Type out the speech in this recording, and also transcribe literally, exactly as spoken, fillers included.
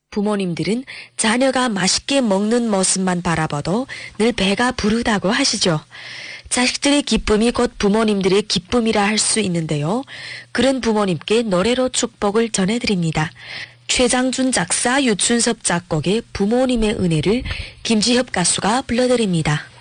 부모님들은 자녀가 맛있게 먹는 모습만 바라봐도 늘 배가 부르다고 하시죠. 자식들의 기쁨이 곧 부모님들의 기쁨이라 할 수 있는데요. 그런 부모님께 노래로 축복을 전해드립니다. 최장준 작사, 유춘섭 작곡의 부모님의 은혜를 김지협 가수가 불러드립니다.